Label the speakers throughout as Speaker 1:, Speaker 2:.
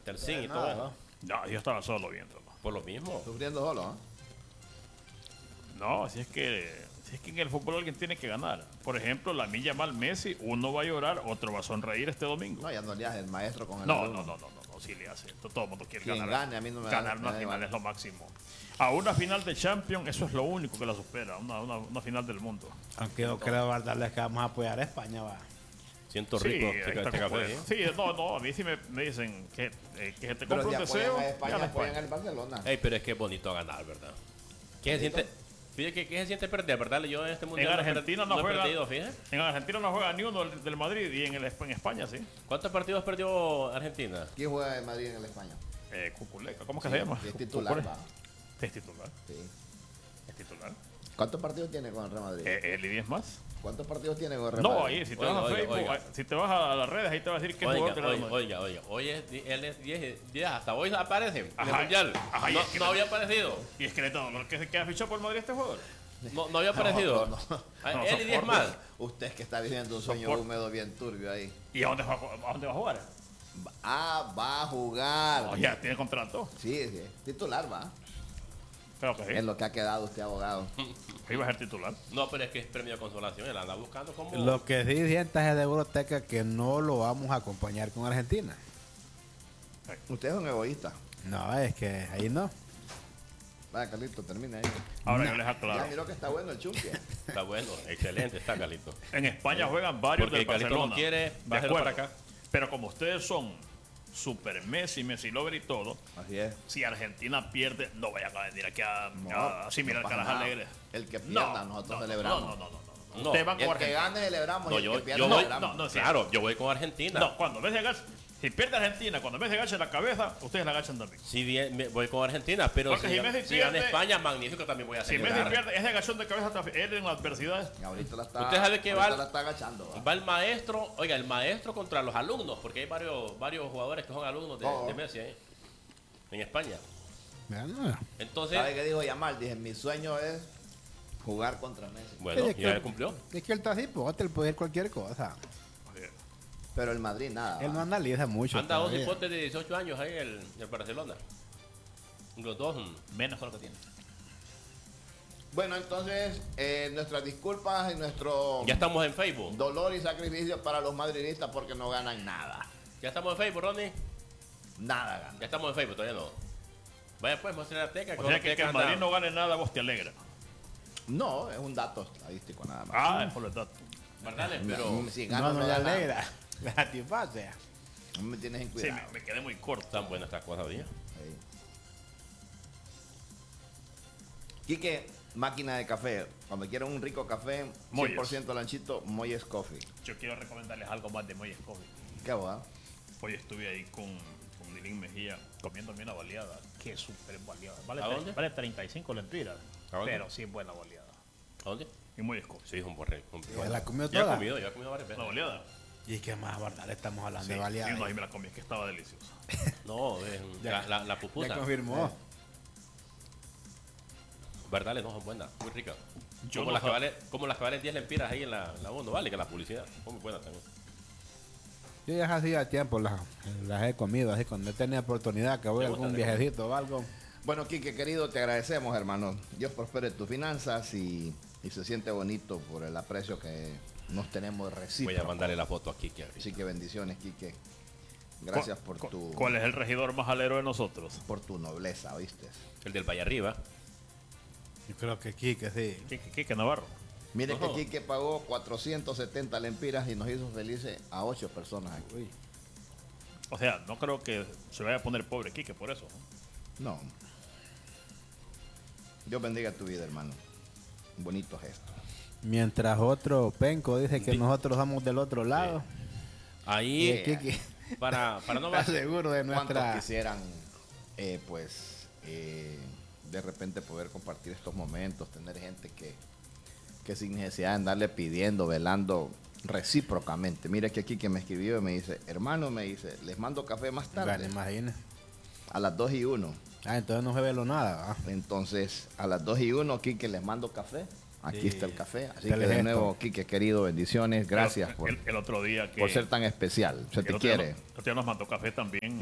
Speaker 1: el zinc y todo eso.
Speaker 2: No, yo estaba solo viéndolo.
Speaker 1: Por lo mismo.
Speaker 3: Sufriendo solo,
Speaker 2: No, si es que en el fútbol alguien tiene que ganar. Por ejemplo, la Lamine Yamal, Messi, uno va a llorar, otro va a sonreír este domingo.
Speaker 3: No, ya no le hace el maestro con el
Speaker 2: No,
Speaker 3: alumno.
Speaker 2: no, sí le hace. Todo el mundo quiere
Speaker 3: Quien
Speaker 2: ganar.
Speaker 3: gane, a mí no me
Speaker 2: ganar
Speaker 3: da-
Speaker 2: una
Speaker 3: me da
Speaker 2: final
Speaker 3: igual.
Speaker 2: es lo máximo. A una final de Champions, eso es lo único que la supera. Una final del mundo.
Speaker 4: Aunque yo creo, Bardales, que vamos a apoyar a España, va.
Speaker 1: Siento
Speaker 2: Sí,
Speaker 1: rico
Speaker 2: ahí está
Speaker 1: este
Speaker 2: como
Speaker 1: café.
Speaker 2: puede. Sí, no, a mí sí me dicen que te
Speaker 3: Pero
Speaker 2: compro
Speaker 3: si
Speaker 2: un
Speaker 3: apoyan
Speaker 2: deseo.
Speaker 3: a España,
Speaker 2: gana
Speaker 3: apoyan
Speaker 2: España.
Speaker 3: al Barcelona.
Speaker 1: Ey, pero es que es bonito ganar, ¿verdad? ¿Qué se siente? Fíjate ¿qué se siente perder, verdad? Yo en este mundial
Speaker 2: Argentina
Speaker 1: no
Speaker 2: no
Speaker 1: he
Speaker 2: juega.
Speaker 1: perdido, fíjate.
Speaker 2: En Argentina no juega ni uno del Madrid y en España sí.
Speaker 1: ¿Cuántos partidos perdió Argentina?
Speaker 3: ¿Quién juega en Madrid en el España?
Speaker 2: Cuculeca, ¿cómo que se llama?
Speaker 3: Es titular,
Speaker 2: Cucure.
Speaker 3: va.
Speaker 2: Es titular.
Speaker 3: Sí.
Speaker 2: Es titular.
Speaker 3: ¿Cuántos partidos tiene con el Real Madrid?
Speaker 2: ¿El y 10 más?
Speaker 3: ¿Cuántos partidos tiene con el Real
Speaker 2: No,
Speaker 3: Madrid?
Speaker 2: ahí, si te
Speaker 1: Oiga,
Speaker 2: vas a
Speaker 1: oiga,
Speaker 2: Facebook,
Speaker 1: oiga.
Speaker 2: si te vas a las redes, ahí te va a decir qué jugador te
Speaker 1: Oiga, hoy él es 10, hasta hoy aparece en el
Speaker 2: Ajá.
Speaker 1: mundial.
Speaker 2: Ajá, y
Speaker 1: No,
Speaker 2: es que
Speaker 1: no había aparecido.
Speaker 2: Y es que le da dolor que se queda fichado por Madrid este jugador.
Speaker 1: No había aparecido.
Speaker 3: no.
Speaker 2: No,
Speaker 1: Él y 10 más.
Speaker 3: Usted es que está viviendo un sueño
Speaker 2: Soporte.
Speaker 3: húmedo bien turbio ahí.
Speaker 2: ¿Y a dónde va a jugar?
Speaker 3: Va a jugar.
Speaker 2: No, ya tiene contrato.
Speaker 3: Sí, titular va.
Speaker 2: Creo que sí.
Speaker 3: En lo que ha quedado usted abogado.
Speaker 2: Iba a ser titular.
Speaker 1: No, pero es que es premio de consolación. Él anda buscando como.
Speaker 4: Lo que sí sienta es de Euroteca que no lo vamos a acompañar con Argentina.
Speaker 3: Usted es un egoísta.
Speaker 4: No, es que ahí no.
Speaker 3: Vaya, Carlito, termine ahí.
Speaker 2: Ahora yo les
Speaker 3: Ya
Speaker 2: aclaro.
Speaker 3: miró que está bueno el chumpi.
Speaker 1: Está bueno, excelente, está Calito.
Speaker 2: En España juegan varios
Speaker 1: Porque
Speaker 2: del
Speaker 1: Carlito
Speaker 2: Barcelona.
Speaker 1: no quiere,
Speaker 2: De
Speaker 1: bájelo
Speaker 2: acuerdo.
Speaker 1: para acá.
Speaker 2: Pero como ustedes son super Messi Lover y todo,
Speaker 3: Así es.
Speaker 2: si Argentina pierde, no vayan a venir aquí a asimilar
Speaker 3: no pasa
Speaker 2: caras
Speaker 3: nada.
Speaker 2: alegres.
Speaker 3: El que pierda, nosotros celebramos.
Speaker 2: No.
Speaker 1: No,
Speaker 2: Ustedes van
Speaker 3: El
Speaker 2: con
Speaker 3: que
Speaker 2: Argentina.
Speaker 3: gane celebramos.
Speaker 1: No,
Speaker 3: y el
Speaker 1: yo-
Speaker 3: que pierda
Speaker 1: yo voy-
Speaker 3: celebramos.
Speaker 2: no, sí.
Speaker 1: Claro, yo voy con Argentina.
Speaker 2: No, cuando Messi agacha, si pierde Argentina, cuando Messi agacha la cabeza, ustedes la agachan también.
Speaker 1: Sí, bien, voy con Argentina, pero
Speaker 2: Porque si Messi
Speaker 1: si gana
Speaker 2: pierde-
Speaker 1: España, magnífico, también voy a
Speaker 2: Si Messi
Speaker 1: celebrar.
Speaker 2: pierde, ese agachón de cabeza, él en la adversidad.
Speaker 3: Y ahorita la está,
Speaker 1: Usted sabe que
Speaker 3: ahorita
Speaker 1: va-
Speaker 3: la está agachando. ¿va?
Speaker 1: Va el maestro, oiga, el maestro contra los alumnos, porque hay varios jugadores que son alumnos de Messi en España.
Speaker 4: Bueno,
Speaker 1: Entonces,
Speaker 3: ¿Sabe qué dijo Yamal? Dije, mi sueño es jugar contra Messi.
Speaker 1: bueno,
Speaker 4: es
Speaker 1: ya
Speaker 4: que-
Speaker 1: cumplió.
Speaker 4: es que él está así, pues él puede ir cualquier cosa.
Speaker 3: Pero el Madrid nada.
Speaker 4: Él no
Speaker 3: ¿va?
Speaker 4: analiza mucho.
Speaker 1: Anda dos
Speaker 4: todavía.
Speaker 1: hipotes de 18 años ahí el Barcelona. Los dos.
Speaker 2: Menos lo que tiene.
Speaker 3: Bueno, entonces, nuestras disculpas y nuestro
Speaker 1: Ya estamos en Facebook.
Speaker 3: dolor y sacrificio para los madridistas porque no ganan nada.
Speaker 1: Ya estamos en Facebook, Ronnie.
Speaker 3: Nada ganan.
Speaker 1: Ya estamos en Facebook, todavía no. Vaya pues, muestre la teca.
Speaker 2: O sea que el Madrid no gane nada, vos te alegra.
Speaker 3: No, es un dato estadístico nada más.
Speaker 2: Ah, es por lo tanto.
Speaker 1: Verdad, pero
Speaker 3: Si
Speaker 4: No,
Speaker 3: gano,
Speaker 4: no
Speaker 3: no
Speaker 4: le
Speaker 3: gana.
Speaker 4: alegra. La satisface.
Speaker 3: No me tienes en
Speaker 2: Sí,
Speaker 3: cuidado.
Speaker 2: me quedé muy corto.
Speaker 1: están buenas estas cosas, día.
Speaker 3: Sí. Quique, máquina de café. Cuando quieran un rico café, 100%
Speaker 2: Moyes.
Speaker 3: lanchito, Moyes Coffee.
Speaker 2: Yo quiero recomendarles algo más de Moyes Coffee.
Speaker 3: ¿Qué va?
Speaker 2: Hoy estuve ahí con Dilín Mejía comiéndome una baleada. Qué súper baleada. Vale,
Speaker 1: ¿A dónde?
Speaker 2: vale 35 lempiras.
Speaker 1: ¿A dónde?
Speaker 2: Pero sí buena baleada.
Speaker 1: ¿A dónde?
Speaker 2: Y Moyes Coffee.
Speaker 1: Sí, es un borrego.
Speaker 4: ¿Ya la comió
Speaker 1: Yo he
Speaker 4: toda?
Speaker 1: comido varias veces.
Speaker 2: Una baleada.
Speaker 4: ¿Y qué más, Bardales? Estamos hablando
Speaker 2: Sí,
Speaker 4: de baleada.
Speaker 2: sí, no, y me la comí, es que estaba deliciosa.
Speaker 1: No, es
Speaker 4: Ya.
Speaker 1: la pupusa.
Speaker 4: Ya confirmó.
Speaker 1: Verdales no son buenas, muy ricas.
Speaker 2: Yo
Speaker 1: Como,
Speaker 2: no
Speaker 1: las que valen 10 lempiras ahí en la Bondo, vale, que la publicidad. Son muy buenas también.
Speaker 4: Yo ya hacía tiempo las he comido, así cuando he tenido oportunidad que voy a
Speaker 1: Me
Speaker 4: algún
Speaker 1: gustan,
Speaker 4: viajecito o algo.
Speaker 3: Bueno, Quique, querido, te agradecemos, hermano. Dios prospere tus finanzas y se siente bonito por el aprecio que nos tenemos
Speaker 1: Voy a
Speaker 3: recíproco.
Speaker 1: mandarle la foto aquí.
Speaker 3: Así que bendiciones, Quique. Gracias por tu
Speaker 2: ¿Cuál es el regidor más alero de nosotros?
Speaker 3: por tu nobleza, ¿oíste?
Speaker 1: El del Valle Arriba.
Speaker 4: Yo creo que Quique, sí.
Speaker 2: ¿Qué Navarro?
Speaker 3: Mire
Speaker 1: Ojo.
Speaker 3: que Quique pagó 470 lempiras y nos hizo felices a 8 personas aquí.
Speaker 4: Uy.
Speaker 2: O sea, no creo que se vaya a poner pobre Quique por eso. ¿no?
Speaker 3: No. Dios bendiga tu vida, hermano. Un bonito gesto.
Speaker 4: Mientras otro penco dice que
Speaker 1: Sí.
Speaker 4: nosotros somos del otro lado.
Speaker 1: Ahí,
Speaker 3: Yeah.
Speaker 4: Quique
Speaker 1: para no
Speaker 4: está
Speaker 1: más.
Speaker 4: seguro de
Speaker 3: ¿Cuántos
Speaker 4: nuestra...
Speaker 3: quisieran, de repente poder compartir estos momentos, tener gente que sin necesidad de andarle pidiendo, velando recíprocamente? Mira que aquí que me escribió y me dice, hermano, me dice, les mando café más tarde,
Speaker 4: Gane, imagina.
Speaker 3: a las 2:01.
Speaker 4: Ah, entonces no se ve lo nada, ¿va?
Speaker 3: Entonces, a las 2:01, Quique, les mando café. Aquí
Speaker 4: Sí.
Speaker 3: está el café. Así
Speaker 4: Está
Speaker 3: que
Speaker 4: el
Speaker 3: de
Speaker 4: gesto.
Speaker 3: nuevo, Quique, querido, bendiciones. Gracias
Speaker 2: El otro día que...
Speaker 3: por ser tan especial. Se
Speaker 2: el
Speaker 3: te
Speaker 2: otro día
Speaker 3: quiere.
Speaker 2: el otro día nos mandó café también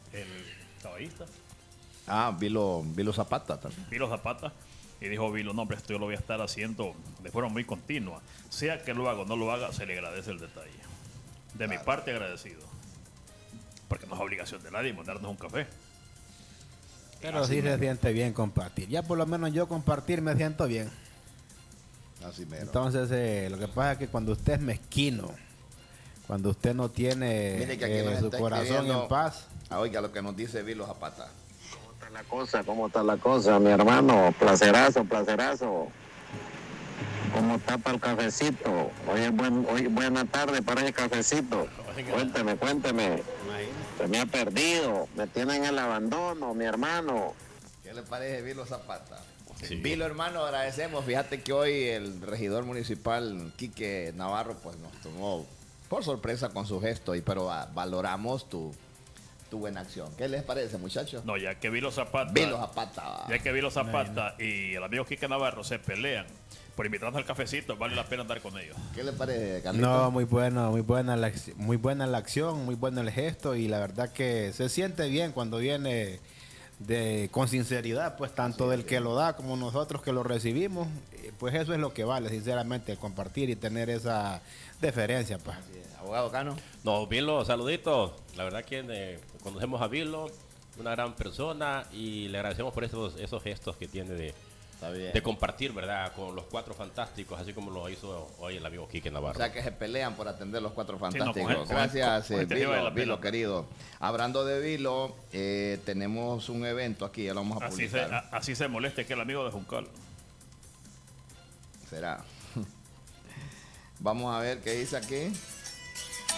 Speaker 2: el caballista.
Speaker 3: Vilo Zapata también.
Speaker 2: Vilo Zapata. Y dijo Vilo, no, hombre, esto yo lo voy a estar haciendo de forma muy continua. Sea que lo haga o no lo haga, se le agradece el detalle. De mi parte, agradecido. Porque no es obligación de nadie mandarnos un café.
Speaker 4: Pero sí se siente bien compartir. Ya por lo menos yo compartir me siento bien.
Speaker 3: Así mero.
Speaker 4: Entonces, lo que pasa es que cuando usted es mezquino, cuando usted no tiene
Speaker 3: Mire que aquí nos
Speaker 4: su
Speaker 3: está
Speaker 4: corazón
Speaker 3: escribiendo-
Speaker 4: en paz,
Speaker 3: Oiga lo que nos dice Vilo Zapata.
Speaker 5: ¿Cómo está la cosa, mi hermano? Placerazo, placerazo. ¿Cómo está para el cafecito? Hoy buena tarde para el cafecito.
Speaker 1: Oiga.
Speaker 5: Cuénteme. Se me ha perdido. Me tienen en el abandono, mi hermano.
Speaker 3: ¿Qué le parece Vilo Zapata?
Speaker 1: Sí.
Speaker 3: Vilo, hermano, agradecemos. Fíjate que hoy el regidor municipal, Quique Navarro, pues nos tomó por sorpresa con su gesto, pero valoramos tu buena acción. ¿Qué les parece, muchachos?
Speaker 2: No, ya que Vilo Zapata.
Speaker 3: Vilo Zapata.
Speaker 2: Ya que Vilo Zapata y el amigo Quique Navarro se pelean por invitarnos al cafecito, vale la pena andar con ellos.
Speaker 3: ¿Qué le parece, Carlito?
Speaker 4: no, muy buena la acción, muy bueno el gesto y la verdad que se siente bien cuando viene con sinceridad, pues tanto del que lo da como nosotros que lo recibimos, pues eso es lo que vale, sinceramente, compartir y tener esa deferencia, pues.
Speaker 3: Abogado Cano.
Speaker 1: No, Vilo, saluditos. La verdad que conocemos a Vilo, una gran persona, y le agradecemos por esos gestos que tiene
Speaker 3: Está bien.
Speaker 1: de compartir, ¿verdad? Con los cuatro fantásticos, así como lo hizo hoy el amigo Quique
Speaker 3: O
Speaker 1: Navarro.
Speaker 3: sea que se pelean por atender los cuatro
Speaker 2: no, con
Speaker 3: fantásticos.
Speaker 2: él- con
Speaker 3: Gracias,
Speaker 2: él- con él te lleva de la
Speaker 3: Vilo,
Speaker 2: pena.
Speaker 3: querido. Hablando de Vilo, tenemos un evento aquí, ya lo vamos a publicar.
Speaker 2: Así se moleste que el amigo de Juncal.
Speaker 3: Será. Vamos a ver qué dice aquí.